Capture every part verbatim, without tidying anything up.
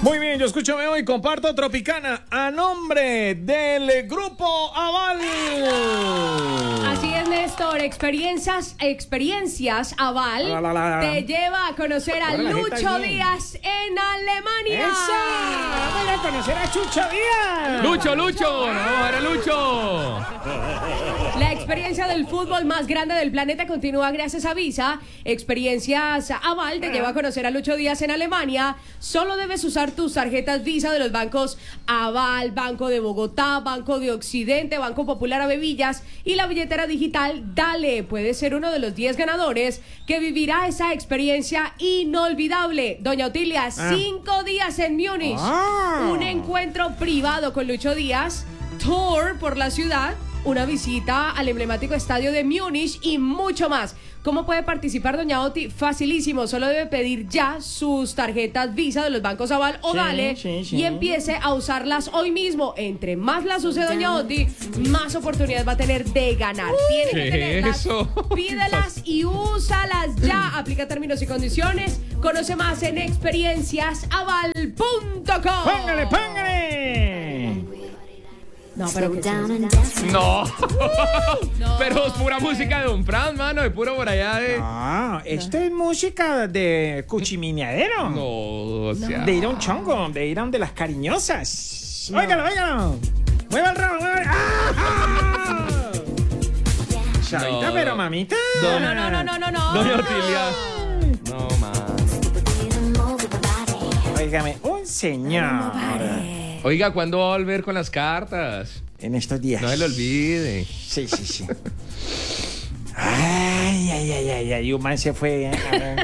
Muy bien, yo escucho Veo y comparto Tropicana a nombre del Grupo Aval. Así es, Néstor. Experiencias, experiencias Aval La, la, la, la. te lleva a conocer a Ahora la gente Lucho bien. Díaz en Alemania. ¡Esa! ¡Vamos a conocer a Chucho Díaz! Lucho, Lucho, no, era Lucho. La experiencia del fútbol más grande del planeta continúa gracias a Visa. Experiencias Aval te lleva a conocer a Lucho Díaz en Alemania. Solo debes usar tus tarjetas Visa de los bancos Aval, Banco de Bogotá, Banco de Occidente, Banco Popular Avevillas y la billetera digital Dale. Puedes ser uno de los diez ganadores que vivirá esa experiencia inolvidable. Doña Otilia, Ah. cinco días en Múnich. Ah. Un encuentro privado con Lucho Díaz, tour por la ciudad, una visita al emblemático estadio de Múnich y mucho más. ¿Cómo puede participar, doña Oti? Facilísimo, solo debe pedir ya sus tarjetas Visa de los bancos Aval o Sí, Dale sí, sí. y empiece a usarlas hoy mismo. Entre más las use doña Oti, más oportunidades va a tener de ganar. Tiene que ¿Qué tenerlas, eso? pídelas y úsalas ya. Aplica términos y condiciones. Conoce más en experiencias aval punto com. ¡Póngale, póngale! No, pero ¿qué es eso? No. No. Pero es pura música de Don Fran, mano, es puro por allá de... Ah, esto es música de cuchimineadero. No, o sea... De ir a un chongo, de ir a donde las cariñosas. Óigalo, óigalo. Mueva el rabo, mueva el... ¡Ah! Chavita, No. pero mamita. No, no, no, no, no, no, no. Doña Otilia. No, man. Óigame, un señor. Oiga, ¿cuándo va a volver con las cartas? En estos días. No se le olvide. Sí, sí, sí. Ay, ay, ay, ay, ay. Un man se fue. eh, a ver.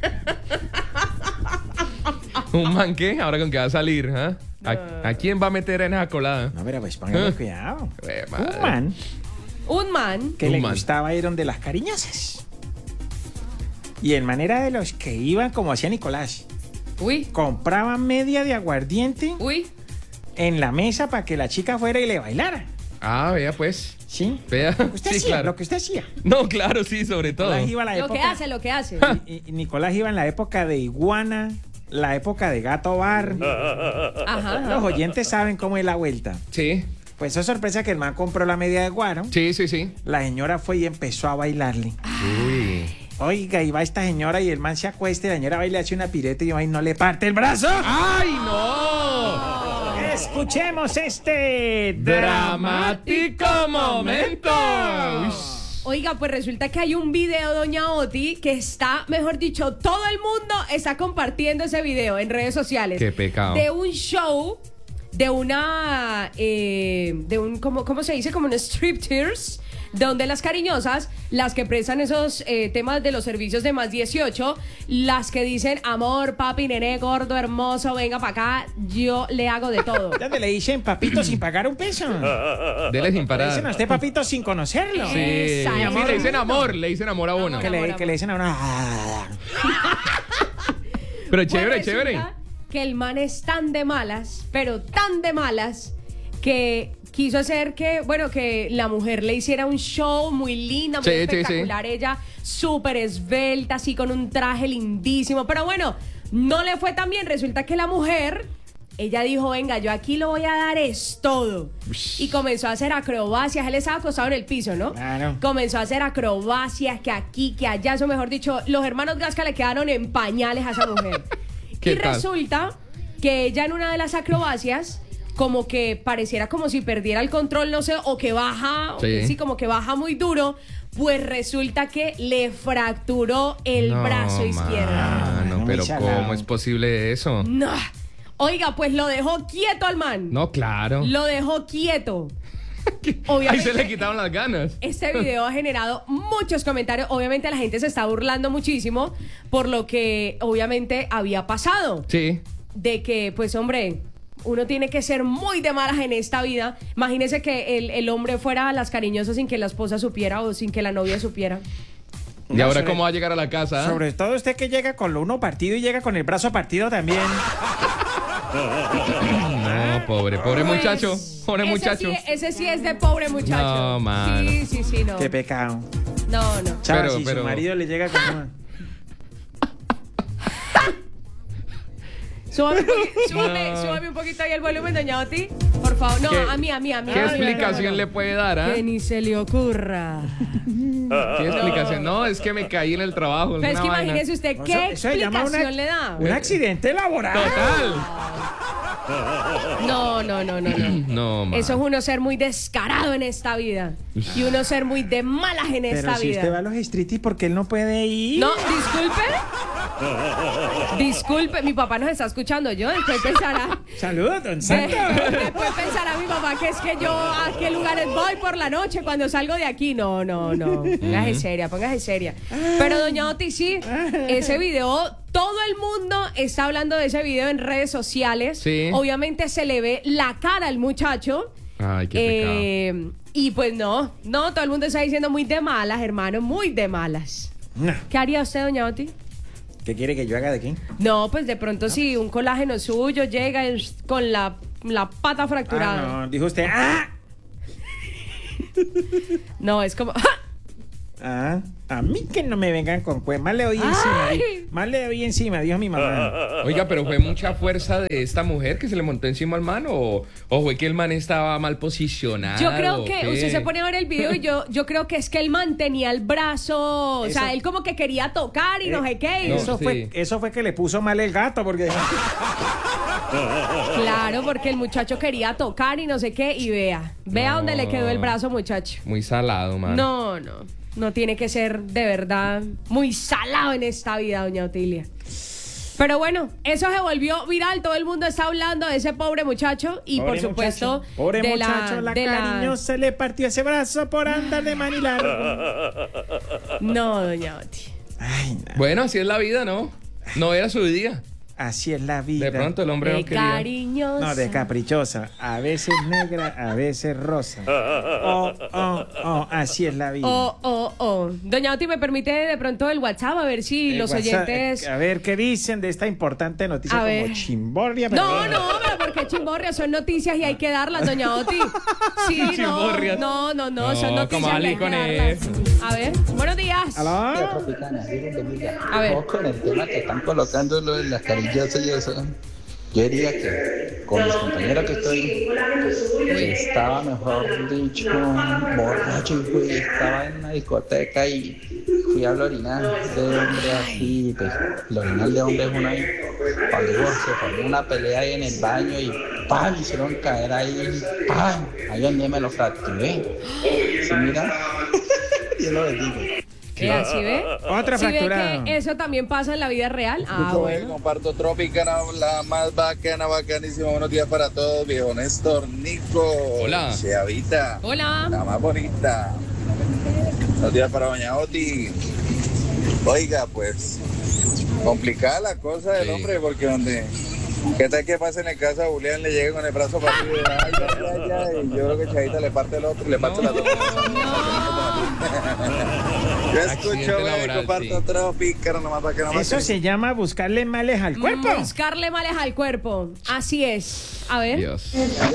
¿Un man qué? ¿Ahora con qué va a salir? ¿ah? ¿A, a quién va a meter en esa colada? No, pero pues póngale cuidado. Eh, madre. Un man Un man. que Un le man. gustaba ir donde las cariñosas. Y en manera de los que iban como hacía Nicolás. Uy, Compraban media de aguardiente uy. en la mesa para que la chica fuera y le bailara. Ah, vea pues. ¿Sí? Vea. Lo que usted Sí, hacía, claro. lo que usted hacía. No, claro, sí, sobre todo. Nicolás iba a la Lo época, que hace, lo que hace. y- y Nicolás iba en la época de iguana, la época de gato bar. Ajá. Los ajá. oyentes saben cómo es la vuelta. Sí, Pues es sorpresa que el man compró la media de guaro. sí, sí, sí. La señora fue y empezó a bailarle. Uy. Oiga, y va esta señora y el man se acuesta y la señora va y le hace una pireta y va y no le parte el brazo. ¡Ay, no! Escuchemos este ¡Dramático momento! Uy. Oiga, pues resulta que hay un video, doña Oti, que está, mejor dicho, todo el mundo está compartiendo ese video en redes sociales. Qué pecado. De un show, de una, eh, de un, ¿cómo, cómo se dice? Como un striptease, donde las cariñosas, las que prestan esos eh, temas de los servicios de más dieciocho, las que dicen, amor, papi, nené, gordo, hermoso, venga para acá, yo le hago de todo. ¿Dónde le dicen papito sin pagar un peso? Dele sin Le parar. dicen a usted papito sin conocerlo. Sí, Esa sí, es. le dicen amor, le dicen amor a uno. Que le, que le dicen a una... Pero Pues chévere, resulta chévere. que el man es tan de malas, pero tan de malas, que quiso hacer que, bueno, que la mujer le hiciera un show muy linda, muy Sí, sí, espectacular. Ella súper esbelta, así con un traje lindísimo. Pero bueno, no le fue tan bien. Resulta que la mujer, ella dijo, venga, yo aquí lo voy a dar es todo. Y comenzó a hacer acrobacias. Él estaba acostado en el piso, ¿no? Claro. Comenzó a hacer acrobacias, que aquí, que allá. Eso, mejor dicho, los hermanos Gasca le quedaron en pañales a esa mujer. ¿Qué Y tal? resulta que ella en una de las acrobacias, como que pareciera como si perdiera el control, no sé, o que baja, Sí. sí, como que baja muy duro, pues resulta que le fracturó el No, brazo izquierdo. mano, Muy pero salado. ¿cómo es posible eso? No. Oiga, pues lo dejó quieto al man. No, claro. Lo dejó quieto. Ahí Obviamente, se le quitaron las ganas. este video ha generado muchos comentarios. Obviamente la gente se está burlando muchísimo por lo que obviamente había pasado. Sí. De que, pues hombre, uno tiene que ser muy de malas en esta vida. Imagínese que el, el hombre fuera a las cariñosas sin que la esposa supiera o sin que la novia supiera. ¿Y No, ahora sobre- cómo va a llegar a la casa? Sobre todo usted que llega con lo uno partido y llega con el brazo partido también. No, pobre, pobre Pues, muchacho. Pobre ese muchacho. Sí, ese sí es de pobre muchacho. No, mano. Sí, sí, sí, no. Qué pecado. No, no. Chava, Pero- si pero- su marido le llega con una... Súbame, un poqui- súbame, No. súbame un poquito ahí el volumen, doña Oti. Por favor. No, ¿Qué- a mí, a mí, a mí. ¿Qué a mí, explicación no, no. le puede dar, ah? Que ni se le ocurra. ¿Qué explicación? No, es que me caí en el trabajo. Pero es que una vaina. imagínese usted, Eso- ¿qué eso se llama explicación una- le da? Un accidente laboral. Total. No, no, no, no, no. No, man. Eso es uno ser muy descarado en esta vida. Y uno ser muy de malas en Pero esta si vida. usted va a los streeties, ¿por qué él no puede ir? No, disculpe. Disculpe, mi papá nos está escuchando. Yo después pensará. Saludos, don de- Santo. después pensará mi papá que es que yo a qué lugares voy por la noche cuando salgo de aquí. No, no, no. Póngase seria, póngase seria. Pero doña Oti, sí, ese video, todo el mundo está hablando de ese video en redes sociales. Sí. Obviamente se le ve la cara al muchacho. Ay, qué Eh, y pues no, no, todo el mundo está diciendo muy de malas, hermano, muy de malas. No. ¿Qué haría usted, doña Oti? ¿Qué quiere que yo haga de aquí? No, pues de pronto si un colágeno suyo llega y con la, la pata fracturada. Ah, no, dijo usted. ¡Ah! No, es como... ¡ja! Ah, a mí que no me vengan con cue. Más le doy Ay. encima. di- Más le doy encima, dijo mi mamá. pecado. Oiga, pero fue mucha fuerza de esta mujer que se le montó encima al man o, o fue que el man estaba mal posicionado. Yo creo o que qué? usted se pone a ver el video y yo, yo creo que es que él mantenía el brazo, o sea, Eso- él como que quería tocar y no Eh, sé qué. y- no. Eso, sí. fue, eso fue que le puso mal el gato, porque. Claro, porque el muchacho quería tocar y no sé qué, y vea, vea No. dónde le quedó el brazo, muchacho. Muy salado, man. No, no, no tiene que ser de verdad muy salado en esta vida, doña Otilia. Pero bueno, eso se volvió viral, todo el mundo está hablando de ese pobre muchacho y Pobre por supuesto muchacho. Pobre de muchacho, la, de cariñosa le partió ese brazo por andar de mani largo. No, doña Oti. Ay, no. Bueno, así es la vida, ¿no? No era su día. Así es la vida. De pronto el hombre De no quería. cariñosa. No, de caprichosa. A veces negra, a veces rosa. Oh, oh, oh, así es la vida. Oh, oh, oh. Doña Oti, ¿me permite de pronto el WhatsApp a ver si El los WhatsApp, oyentes... eh, A ver qué dicen de esta importante noticia A como ver. chimborria. pero No, bueno. no, pero porque chimborrias son noticias y hay que darlas, doña Oti. Sí, no, Chimborrias. no, no, no, No, son noticias ¿cómo y Ali hay que con darlas. A ver, buenos días. ¿Aló? Tropicana, A ver. ojo con el tema que están colocando lo de las carillosas y eso. Yo diría que con mis compañeros que estoy, que estaba mejor dicho borracho y fui, estaba en una discoteca y fui a orinar de hombre así, pues el orinal de hombre es uno ahí. Cuando digo, se formó una pelea ahí en el baño y ¡pam! Hicieron caer ahí, ¡pam! Ahí donde me lo fracturé. ¿Sí mira? Yo lo bendigo. Eh, ¿Así ve? Otra ¿Sí ve fracturada. que eso también pasa en la vida real? Ah, Escucho, eh, bueno. comparto Tropicana, la más bacana, bacanísima. Buenos días para todos, viejo Néstor, Nico. Hola. Chavita. Hola. La más bonita. Buenos días para doña Oti. Oiga, pues, complicada la cosa del Sí. hombre, porque donde... ¿Qué tal que pase en el caso a Julián, le llegue con el brazo partido? Ay, ay, ay, ay, y yo creo que Chavita le parte el otro y le parte las dos. Yo escucho, Accidente güey, laboral, comparto sí. Tropicana, nomás para que no Eso se llama buscarle males al cuerpo. Buscarle males al cuerpo. Así es. A ver. Dios.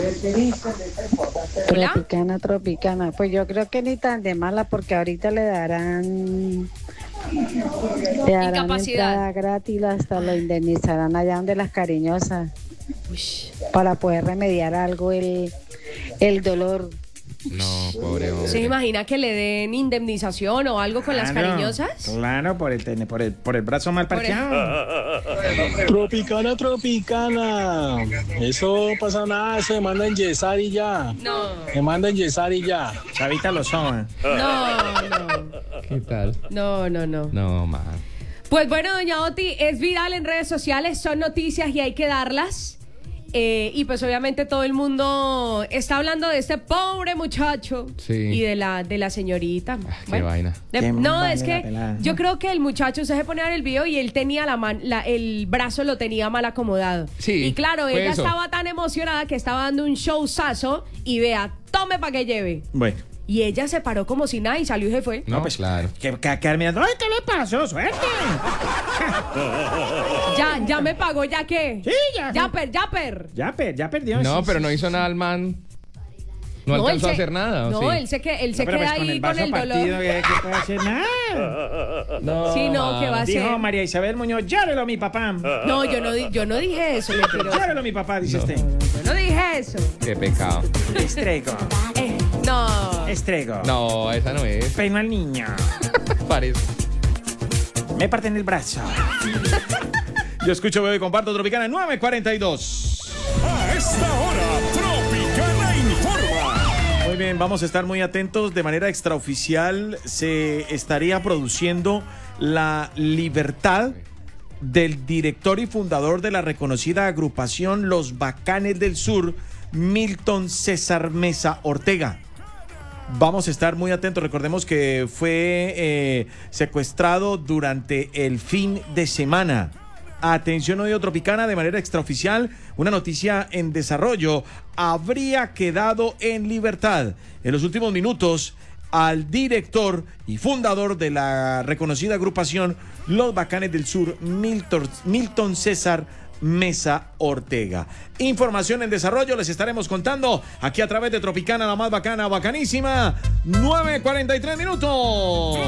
Hola. Tropicana, tropicana. Pues yo creo que ni tan de mala porque ahorita le darán, le darán Incapacidad. entrada gratis, hasta lo indemnizarán allá donde las cariñosas Ush. para poder remediar algo el, el dolor. No, pobre hombre. ¿Se imagina que le den indemnización o algo con las Claro, cariñosas? Claro, por el, ten- por el, por el brazo mal Por el- parqueado. Tropicana, tropicana. Eso pasa nada, eso se manda en yesar y ya. No, Se manda en yesar y ya. Chavita lo son. no, no. ¿Qué tal? No, no, no. No, man. Pues bueno, doña Oti, es viral en redes sociales, son noticias y hay que darlas. Eh, y pues obviamente todo el mundo está hablando de este pobre muchacho Sí. y de la, de la señorita. Ah, qué vaina. de- Qué no, vaina es la que pelada. yo creo que el muchacho, usted se pone a ver el video y él tenía la man, la- el brazo lo tenía mal acomodado. Sí, Y claro, fue ella eso. estaba tan emocionada que estaba dando un showzazo y vea, tome para que lleve. Bueno. Y ella se paró como si nada y salió y se fue. No, pues claro. Que, que, que mirando, ¡ay, qué le pasó! ¡Suerte! Ya, ya me pagó, ¿ya qué? Sí, ya. Ya per, ya per. Ya, per- ya perdió. No, sí, pero sí, no sí. hizo nada al man. No, él alcanzó a se- hacer nada. ¿o No, sí? él se, que, él se No, pero queda pues con ahí el con vaso el dolor. partido, ¿qué, qué puede hacer? Nada. No, Sí, no, ¿qué va a hacer? Dijo María Isabel Muñoz, llárelo a mi papá. No, yo no, di- yo no dije eso, mentiroso. Llárelo a mi papá, dice No. usted. Yo no dije eso. Qué pecado. Estrego. Eh, no. Estrego. No, esa no es. Peino al niño. Parece. Me parten el brazo. Yo escucho, veo y comparto Tropicana nueve cuarenta y dos. A esta hora, Tropicana informa. Muy bien, vamos a estar muy atentos. De manera extraoficial se estaría produciendo la libertad del director y fundador de la reconocida agrupación Los Bacanes del Sur, Milton César Mesa Ortega. Vamos a estar muy atentos. Recordemos que fue eh, secuestrado durante el fin de semana. Atención, Oído Tropicana, de manera extraoficial, una noticia en desarrollo. Habría quedado en libertad en los últimos minutos al director y fundador de la reconocida agrupación Los Bacanes del Sur, Milton, Milton César Mesa Ortega. Información en desarrollo, les estaremos contando aquí a través de Tropicana, la más bacana, bacanísima. nueve cuarenta y tres minutos.